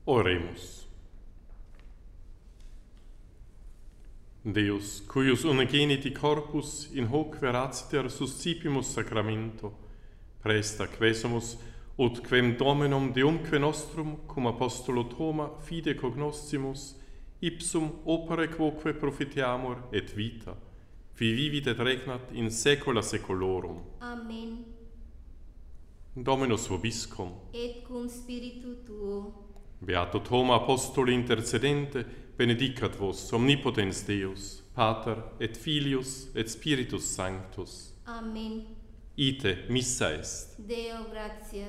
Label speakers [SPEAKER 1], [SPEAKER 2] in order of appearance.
[SPEAKER 1] Oremus. Deus, cuius unigeniti corpus in hoc veraciter suscipimus sacramento, presta quesumus, ut quem Dominum Deumque nostrum, cum apostolo Thoma fide cognoscimus, ipsum opere quoque profiteamur et vita, qui vivit et regnat in saecula saeculorum.
[SPEAKER 2] Amen.
[SPEAKER 1] Dominus vobiscum.
[SPEAKER 2] Et cum spiritu tuo.
[SPEAKER 1] Beato Thoma apostoli intercedente, benedicat vos omnipotens Deus, Pater et Filius et Spiritus Sanctus.
[SPEAKER 2] Amen.
[SPEAKER 1] Ite missa est.
[SPEAKER 2] Deo gratias.